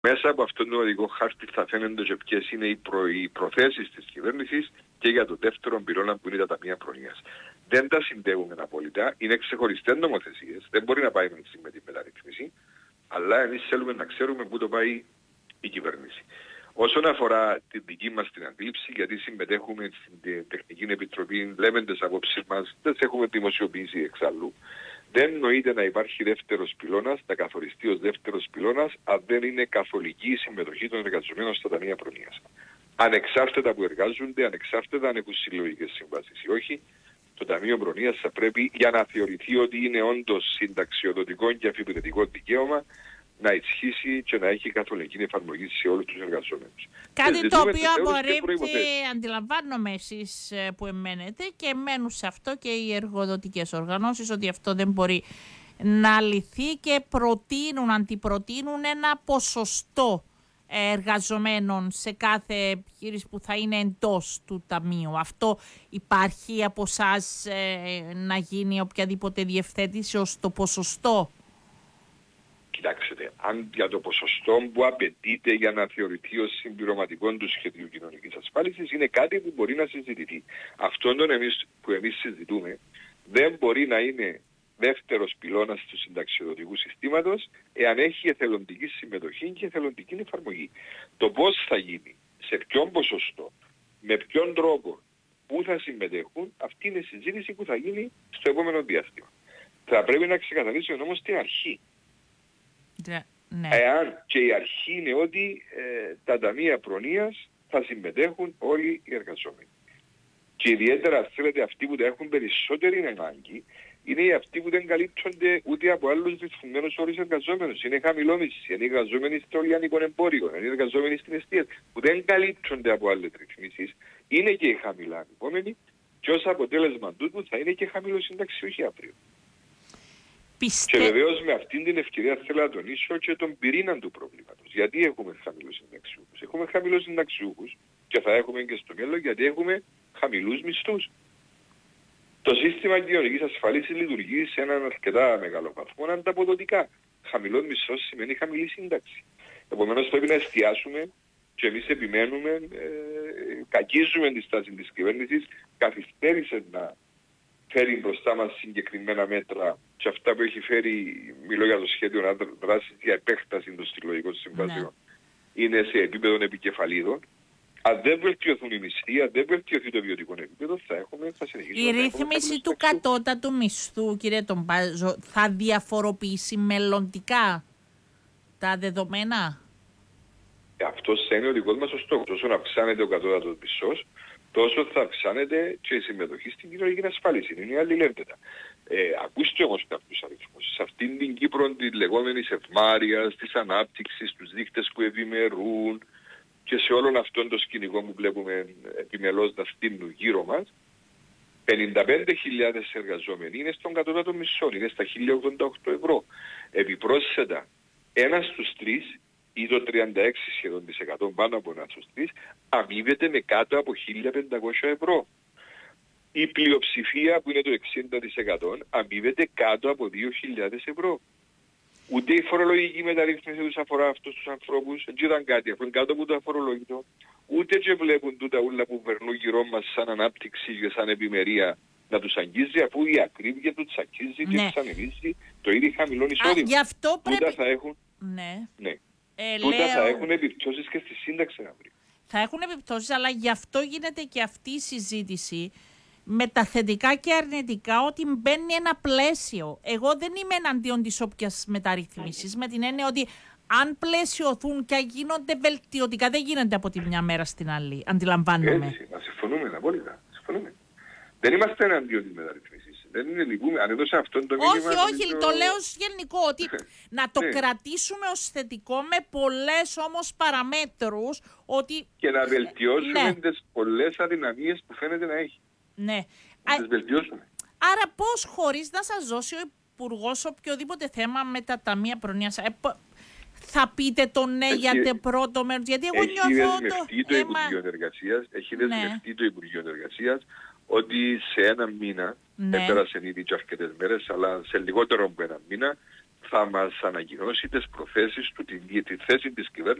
Μέσα από αυτόν τον οδικό χάρτη θα φαίνονται και ποιες είναι οι προθέσεις της κυβέρνησης και για το δεύτερο πυλώνα που είναι τα ταμεία προνοίας. Δεν τα συνδέουμε απόλυτα, είναι ξεχωριστές νομοθεσίες, δεν μπορεί να πάει μαζί με την μεταρρύθμιση, αλλά εμείς θέλουμε να ξέρουμε πού το πάει η κυβέρνηση. Όσον αφορά την δική μας την αντίληψη, γιατί συμμετέχουμε στην Τεχνική Επιτροπή, λέμε τις απόψεις μας, δεν τις έχουμε δημοσιοποιήσει εξάλλου. Δεν νοείται να υπάρχει δεύτερος πυλώνας, να καθοριστεί ως δεύτερος πυλώνας, αν δεν είναι καθολική η συμμετοχή των εργαζομένων στα ταμεία προνοίας. Ανεξάρτητα που εργάζονται, ανεξάρτητα αν έχουν συλλογικές συμβάσεις ή όχι, το Ταμείο Προνοίας θα πρέπει, για να θεωρηθεί ότι είναι όντως συνταξιοδοτικό και αφιπηρετικό δικαίωμα, να ισχύσει και να έχει καθολική εφαρμογή σε όλους τους εργαζόμενους. Κάτι το οποίο απορρίπτει, αντιλαμβάνομαι εσείς που εμένετε και μένουν σε αυτό και οι εργοδοτικές οργανώσεις, ότι αυτό δεν μπορεί να λυθεί και αντιπροτείνουν ένα ποσοστό εργαζομένων σε κάθε επιχείρηση που θα είναι εντός του ταμείου. Αυτό υπάρχει από εσάς να γίνει οποιαδήποτε διευθέτηση ως το ποσοστό? Κοιτάξτε, αν για το ποσοστό που απαιτείται για να θεωρηθεί ως συμπληρωματικό του σχεδίου κοινωνικής ασφάλισης είναι κάτι που μπορεί να συζητηθεί. Αυτό που εμείς συζητούμε δεν μπορεί να είναι δεύτερος πυλώνας του συνταξιοδοτικού συστήματος εάν έχει εθελοντική συμμετοχή και εθελοντική εφαρμογή. Το πώς θα γίνει, σε ποιον ποσοστό, με ποιον τρόπο, πού θα συμμετέχουν, αυτή είναι η συζήτηση που θα γίνει στο επόμενο διάστημα. Θα πρέπει να ξεκαθαρίσει όμως την αρχή. Ναι. Εάν και η αρχή είναι ότι τα ταμεία προνοίας θα συμμετέχουν όλοι οι εργαζόμενοι. Και ιδιαίτερα θέλετε αυτοί που τα έχουν περισσότερη ανάγκη είναι αυτοί που δεν καλύπτονται ούτε από άλλους ρυθμισμένους όρους εργαζόμενους. Είναι χαμηλόμισθοι, είναι εργαζόμενοι στο λιανικό εμπόριο, είναι εργαζόμενοι στην εστία που δεν καλύπτονται από άλλες ρυθμίσεις. Είναι και οι χαμηλά ανεπόμενοι και ως αποτέλεσμα τούτου θα είναι και χαμηλοσυνταξιούχοι αύριο. Και βεβαίως με αυτήν την ευκαιρία θέλω να τονίσω και τον πυρήνα του προβλήματος. Γιατί έχουμε χαμηλούς συνταξιούχους? Έχουμε χαμηλούς συνταξιούχους και θα έχουμε και στο μέλλον γιατί έχουμε χαμηλούς μισθούς. Το σύστημα κοινωνικής ασφάλισης λειτουργεί σε έναν αρκετά μεγάλο βαθμό ανταποδοτικά. Χαμηλός μισθός σημαίνει χαμηλή σύνταξη. Επομένως πρέπει να εστιάσουμε και εμείς επιμένουμε, κακίζουμε τη στάση της κυβέρνησης, καθυστέρησε να φέρει μπροστά μας συγκεκριμένα μέτρα και αυτά που έχει φέρει, μιλώ για το σχέδιο δράσης για επέκταση των συλλογικών συμβάσεων, είναι σε επίπεδο επικεφαλίδων. Αν δεν βελτιωθούν οι μισθοί, αν δεν βελτιωθεί το βιωτικό επίπεδο, θα συνεχίσουμε. Η ρύθμιση του κατώτατου μισθού, κύριε Τομπάζο, θα διαφοροποιήσει μελλοντικά τα δεδομένα? Αυτός είναι ο δικός μας ο στόχος. Όσο αυξάνεται ο κατώτατος μισθός, τόσο θα αυξάνεται και η συμμετοχή στην κοινωνική ασφάλιση. Είναι αλληλένδετα. Ακούστε όμως κάποιους αριθμούς. Σε αυτήν την Κύπρο της λεγόμενης ευμάρειας, της ανάπτυξης, τους δείκτες που ευημερούν και σε όλον αυτόν το σκηνικό που βλέπουμε επιμελώς να στείλουν γύρω μας, 55.000 εργαζόμενοι είναι στον κατώτατο μισθό, είναι στα 1.088 ευρώ. Επιπρόσθετα, ένας στους τρεις ή το 36 σχεδόν της 100 πάνω από ένας στους τρεις αμείβεται με κάτω από 1.500 ευρώ. Η πλειοψηφία που είναι το 60% αμείβεται κάτω από 2.000 ευρώ. Ούτε η φορολογική μεταρρύθμιση τους αφορά αυτούς τους ανθρώπους, δεν ήταν κάτι, αφού είναι κάτω από το αφορολόγητο. Ούτε και βλέπουν τούτα ούλα που περνούν γύρω μας σαν ανάπτυξη και σαν επιμερία να τους αγγίζει, αφού η ακρίβεια τους αγγίζει και ξανεμίζει το ήδη χαμηλό εισόδημα. Γι' αυτό πρέπει... Τούτα θα έχουν... Ναι. Τούτα θα έχουν επιπτώσεις και στη σύνταξη αύριο. Θα έχουν επιπτώσεις, αλλά γι' αυτό γίνεται και αυτή η συζήτηση με τα θετικά και αρνητικά, ότι μπαίνει ένα πλαίσιο. Εγώ δεν είμαι εναντίον της όποιας μεταρρύθμισης, με την έννοια ότι αν πλαισιωθούν και γίνονται βελτιωτικά, δεν γίνονται από τη μια μέρα στην άλλη. Αντιλαμβάνομαι. Έτσι, να συμφωνούμε απόλυτα. Συμφωνούμε. Δεν είμαστε εναντίον της μεταρρύθμισης. Δεν είναι λυπούμε. Αν έδωσε αυτόν το μήνυμα... Όχι, το λέω ως γενικό, ότι να το κρατήσουμε ως θετικό με πολλές όμως παραμέτρους, ότι... Και να βελτιώσουμε τις πολλές αδυναμίες που φαίνεται να έχει. Ναι. Να τις βελτιώσουμε. Άρα πώς, χωρίς να σας δώσει ο Υπουργός οποιοδήποτε θέμα με τα ταμεία προνοίας, θα πείτε το ναι για το πρώτο μέρος? Γιατί εγώ νιώθω Έχει δεσμευτεί το Υπουργείο Εργασίας ότι σε ένα μήνα, έπερασαν ήδη και αρκετές μέρες, αλλά σε λιγότερο από ένα μήνα, θα μας ανακοινώσει τις προθέσεις του, τη θέση της κυβέρνησης